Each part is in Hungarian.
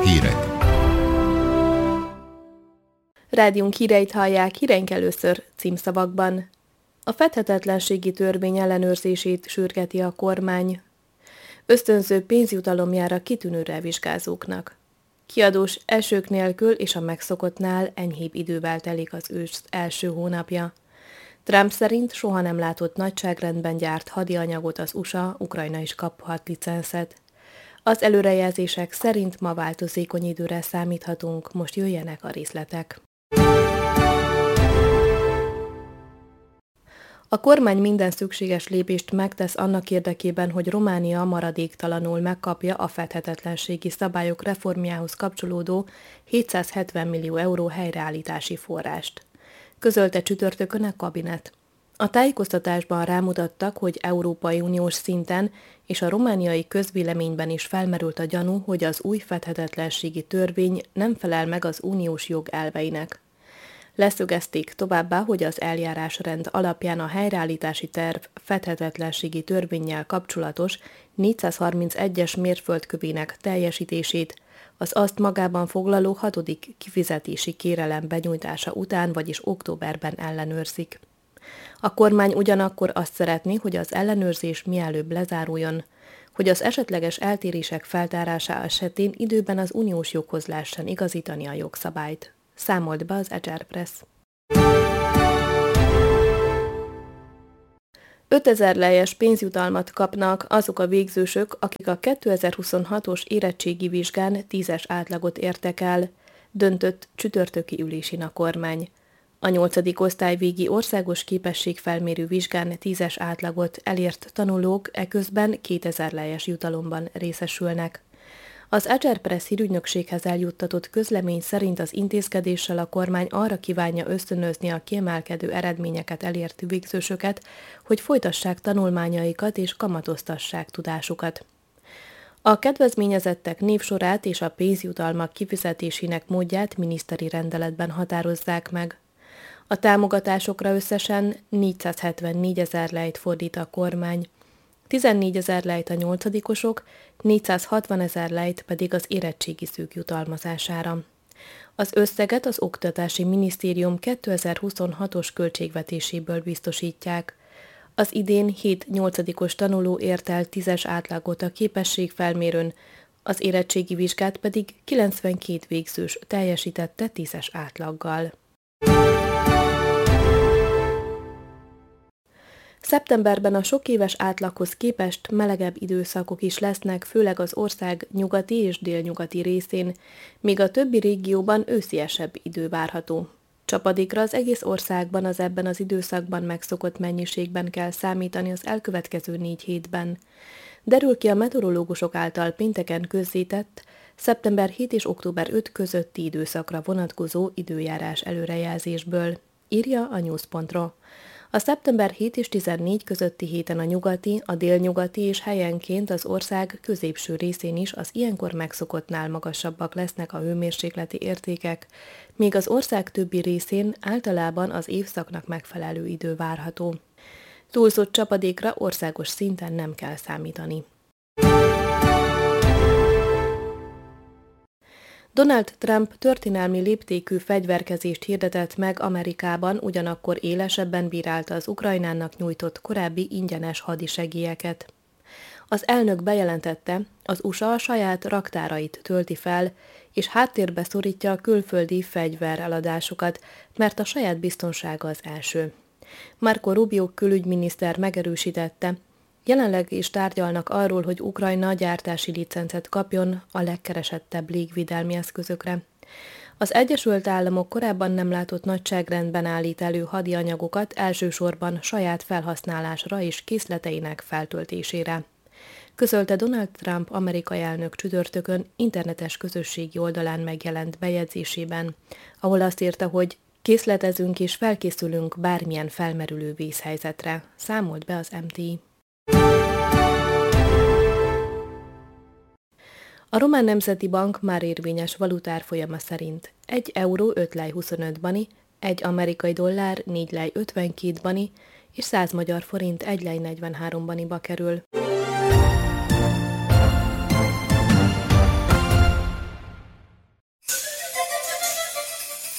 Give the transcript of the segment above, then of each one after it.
Hírek. Rádiónk híreit hallják, híreink először címszavakban. A fedhetetlenségi törvény ellenőrzését sürgeti a kormány. Ösztönző pénzjutalom jár a kitűnőre vizsgázóknak. Kiadós esők nélkül és a megszokottnál enyhébb idővel telik az ősz első hónapja. Trump szerint soha nem látott nagyságrendben gyárt hadianyagot az USA, Ukrajna is kaphat licenszet. Az előrejelzések szerint ma változékony időre számíthatunk, most jöjjenek a részletek. A kormány minden szükséges lépést megtesz annak érdekében, hogy Románia maradéktalanul megkapja a fedhetetlenségi szabályok reformjához kapcsolódó 770 millió euró helyreállítási forrást. Közölte csütörtökön a kabinet. A tájékoztatásban rámutattak, hogy Európai Uniós szinten és a romániai közvéleményben is felmerült a gyanú, hogy az új fedhetetlenségi törvény nem felel meg az uniós jog elveinek. Leszögezték továbbá, hogy az eljárásrend alapján a helyreállítási terv fedhetetlenségi törvénnyel kapcsolatos 431-es mérföldkövének teljesítését az azt magában foglaló 6. kifizetési kérelem benyújtása után, vagyis októberben ellenőrzik. A kormány ugyanakkor azt szeretné, hogy az ellenőrzés mielőbb lezáruljon, hogy az esetleges eltérések feltárása esetén időben az uniós joghoz lehessen igazítani a jogszabályt. Számolt be az Agerpress. 5000 lejes pénzjutalmat kapnak azok a végzősök, akik a 2026-os érettségi vizsgán 10-es átlagot értek el, döntött csütörtöki ülésén a kormány. A 8. osztályvégi országos képességfelmérő vizsgán 10-es átlagot elért tanulók eközben 2000 lejes jutalomban részesülnek. Az Agerpress hírügynökséghez eljuttatott közlemény szerint az intézkedéssel a kormány arra kívánja ösztönözni a kiemelkedő eredményeket elért végzősöket, hogy folytassák tanulmányaikat és kamatoztassák tudásukat. A kedvezményezettek névsorát és a pénzjutalmak kifizetésének módját miniszteri rendeletben határozzák meg. A támogatásokra összesen 474 000 lejt fordít a kormány, 14 000 lejt a 8-osok, 460 000 lejt pedig az érettségi szűk jutalmazására. Az összeget az Oktatási Minisztérium 2026-os költségvetéséből biztosítják. Az idén 7 8-os tanuló ért el 10-es átlagot a képességfelmérőn, az érettségi vizsgát pedig 92 végzős teljesítette 10-es átlaggal. Szeptemberben a sokéves átlaghoz képest melegebb időszakok is lesznek, főleg az ország nyugati és délnyugati részén, míg a többi régióban ősziesebb idő várható. Csapadékra az egész országban az ebben az időszakban megszokott mennyiségben kell számítani az elkövetkező 4 hétben. Derül ki a meteorológusok által pénteken közzétett, szeptember 7 és október 5 közötti időszakra vonatkozó időjárás előrejelzésből, írja a news.ro. A szeptember 7 és 14 közötti héten a nyugati, a délnyugati és helyenként az ország középső részén is az ilyenkor megszokottnál magasabbak lesznek a hőmérsékleti értékek, míg az ország többi részén általában az évszaknak megfelelő idő várható. Túlzott csapadékra országos szinten nem kell számítani. Donald Trump történelmi léptékű fegyverkezést hirdetett meg Amerikában, ugyanakkor élesebben bírálta az Ukrajnának nyújtott korábbi ingyenes hadisegélyeket. Az elnök bejelentette, az USA a saját raktárait tölti fel, és háttérbe szorítja a külföldi fegyvereladásokat, mert a saját biztonsága az első. Marco Rubio külügyminiszter megerősítette, jelenleg is tárgyalnak arról, hogy Ukrajna gyártási licencet kapjon a legkeresettebb légvédelmi eszközökre. Az Egyesült Államok korábban nem látott nagyságrendben állít elő hadianyagokat elsősorban saját felhasználásra és készleteinek feltöltésére. Közölte Donald Trump amerikai elnök csütörtökön internetes közösségi oldalán megjelent bejegyzésében, ahol azt írta, hogy készletezünk és felkészülünk bármilyen felmerülő vészhelyzetre, számolt be az MTI. A Román Nemzeti Bank már érvényes valutárfolyama szerint 1 euró 5 lej 25 bani, 1 amerikai dollár 4 lej 52 bani és 100 magyar forint 1 lej 43 baniba kerül.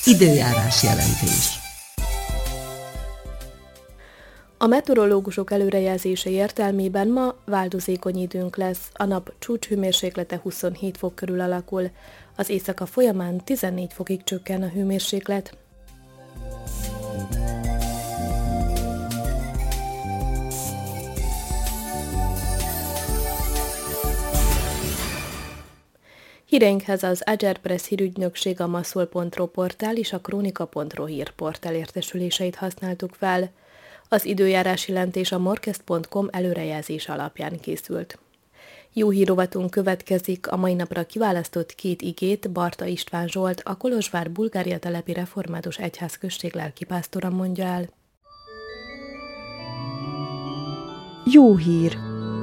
Időjárás jelentés. A meteorológusok előrejelzése értelmében ma változékony időnk lesz, a nap csúcshőmérséklete 27 fok körül alakul, az éjszaka folyamán 14 fokig csökken a hőmérséklet. Híreinkhez az Agerpress hírügynökség, a Maszol.ro portál és a Kronika.ro hírportál értesüléseit használtuk fel. Az időjárás jelentés a Morkest.com előrejelzés alapján készült. Jó hírovatunk következik, a mai napra kiválasztott 2 igét Barta István Zsolt, a Kolozsvár Bulgária telepi református egyházközség lelkipásztora mondja el. Jó hír!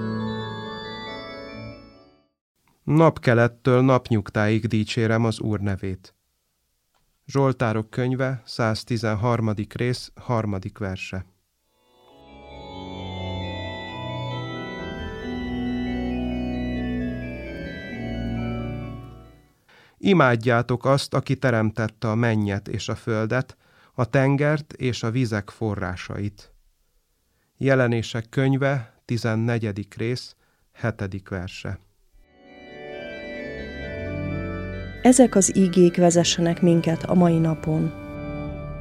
Napkelettől napnyugtáig dicsérem az Úr nevét. Zsoltárok könyve, 113. rész, 3. verse. Imádjátok azt, aki teremtette a mennyet és a földet, a tengert és a vizek forrásait. Jelenések könyve, 14. rész, 7. verse. Ezek az ígék vezessenek minket a mai napon.